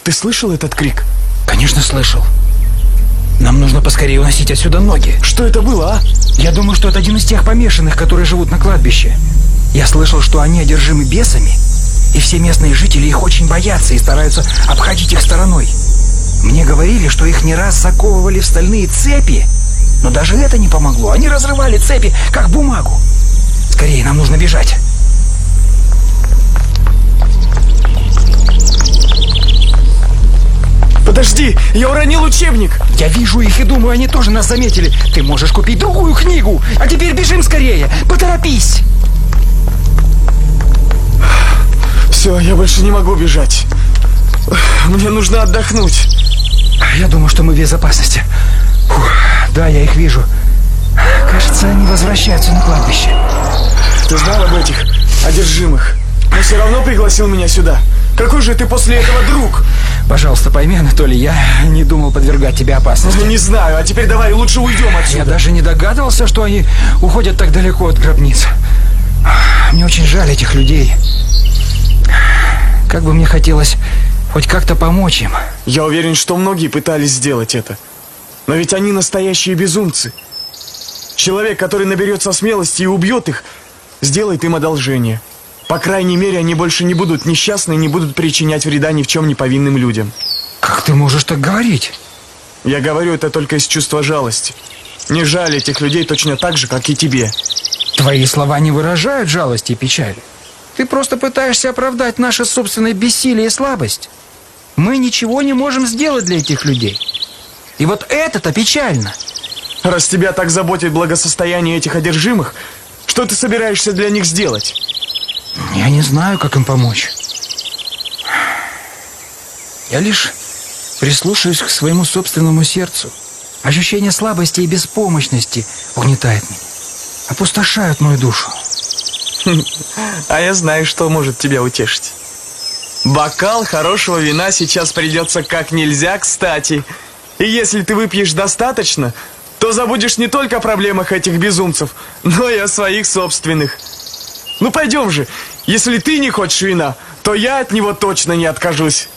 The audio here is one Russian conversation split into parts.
Ты слышал этот крик? Конечно, слышал. Нам нужно поскорее уносить отсюда ноги. Что это было, а? Я думаю, что это один из тех помешанных, которые живут на кладбище. Я слышал, что они одержимы бесами, и все местные жители их очень боятся и стараются обходить их стороной. Мне говорили, что их не раз заковывали в стальные цепи, но даже это не помогло. Они разрывали цепи, как бумагу. Скорее, нам нужно бежать. Подожди, я уронил учебник. Я вижу их и думаю, они тоже нас заметили. Ты можешь купить другую книгу. А теперь бежим скорее. Поторопись. Все, я больше не могу бежать. Мне нужно отдохнуть. Я думаю, что мы в безопасности. Фух, да, я их вижу. Кажется, они возвращаются на кладбище. Ты знал об этих одержимых, но все равно пригласил меня сюда. Какой же ты после этого друг? Пожалуйста, пойми, Анатолий, я не думал подвергать тебя опасности. Не знаю, а теперь давай лучше уйдем отсюда. Я даже не догадывался, что они уходят так далеко от гробниц. Мне очень жаль этих людей. Как бы мне хотелось хоть как-то помочь им. Я уверен, что многие пытались сделать это. Но ведь они настоящие безумцы. Человек, который наберется смелости и убьет их, сделает им одолжение. По крайней мере, они больше не будут несчастны и не будут причинять вреда ни в чем не повинным людям. Как ты можешь так говорить? Я говорю это только из чувства жалости. Не жаль этих людей точно так же, как и тебе. Твои слова не выражают жалости и печали. Ты просто пытаешься оправдать наше собственное бессилие и слабость. Мы ничего не можем сделать для этих людей. И вот это-то печально. Раз тебя так заботит благосостояние этих одержимых, что ты собираешься для них сделать? Я не знаю, как им помочь. Я лишь прислушаюсь к своему собственному сердцу. Ощущение слабости и беспомощности угнетает меня, опустошают мою душу. А я знаю, что может тебя утешить. Бокал хорошего вина сейчас придется как нельзя кстати. И если ты выпьешь достаточно, то забудешь не только о проблемах этих безумцев, но и о своих собственных. Ну пойдем же, если ты не хочешь вина, то я от него точно не откажусь.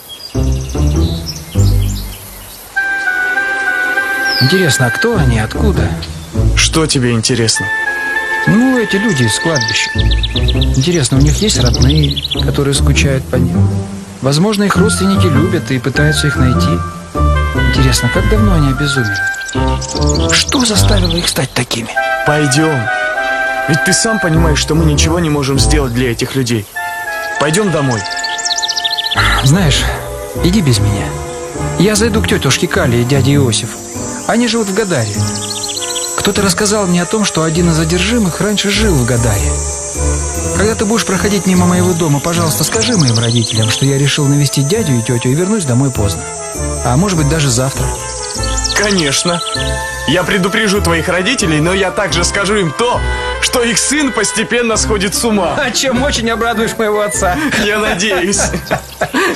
Интересно, а кто они, откуда? Что тебе интересно? Ну, эти люди с кладбища. Интересно, у них есть родные, которые скучают по ним? Возможно, их родственники любят и пытаются их найти. Интересно, как давно они обезумели? Что заставило их стать такими? Пойдем. Ведь ты сам понимаешь, что мы ничего не можем сделать для этих людей. Пойдем домой. Знаешь, иди без меня. Я зайду к тетушке Кале и дяде Иосифу. Они живут в Гадаре. Кто-то рассказал мне о том, что один из одержимых раньше жил в Гадаре. Когда ты будешь проходить мимо моего дома, пожалуйста, скажи моим родителям, что я решил навестить дядю и тетю и вернусь домой поздно. А может быть, даже завтра. Конечно. Я предупрежу твоих родителей, но я также скажу им то, что их сын постепенно сходит с ума. А чем очень обрадуешь моего отца. Я надеюсь.